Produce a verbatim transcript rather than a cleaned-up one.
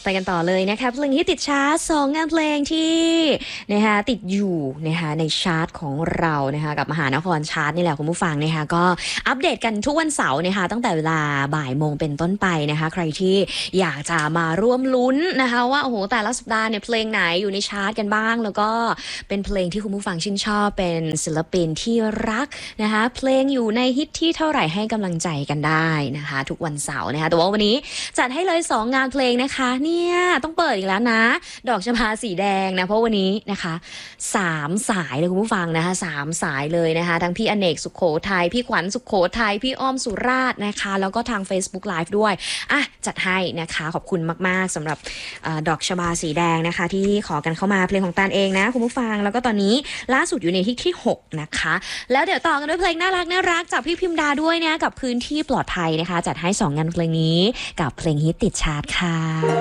ไปกันต่อเลยนะคะเพลงที่ติดชาร์ตสองงานเพลงที่นะคะติดอยู่นะคะในชาร์ตของเรานะคะกับมหานครชาร์ตนี่แหละคุณผู้ฟังนะคะก็อัปเดตกันทุกวันเสาร์นะคะตั้งแต่เวลาบ่ายโมงเป็นต้นไปนะคะใครที่อยากจะมาร่วมลุ้นนะคะว่าโอ้โหแต่ละสัปดาห์เนี่ยเพลงไหนอยู่ในชาร์ตกันบ้างแล้วก็เป็นเพลงที่คุณผู้ฟังชื่นชอบเป็นศิลปินที่รักนะคะเพลงอยู่ในฮิตที่เท่าไหร่ให้กำลังใจกันได้นะคะทุกวันเสาร์นะคะแต่ว่าวันนี้จัดให้เลยสองงานเพลงนะคะเนี่ยต้องเปิดอีกแล้วนะดอกชบาสีแดงนะเพราะวันนี้นะคะสามสายเลยคุณผู้ฟังนะคะสามสายเลยนะคะทั้งพี่อเนกสุขโขทัยพี่ขวัญสุขโขทัยพี่อ้อมสุราษฎร์นะคะแล้วก็ทาง Facebook Live ด้วยอ่ะจัดให้นะคะขอบคุณมากๆสำหรับอดอกชบาสีแดงนะคะที่ขอกันเข้ามาเพลงของตาลเองนะคุณผู้ฟังแล้วก็ตอนนี้ล่าสุดอยู่ในที่ที่หกนะคะแล้วเดี๋ยวต่อกันด้วยเพลงน่ารักน่ารักจากพี่พิมดาด้วยนะกับพื้นที่ปลอดภัยนะคะจัดให้สองงานเพลงนี้กับเพลงฮิตติดชาร์ตค่ะ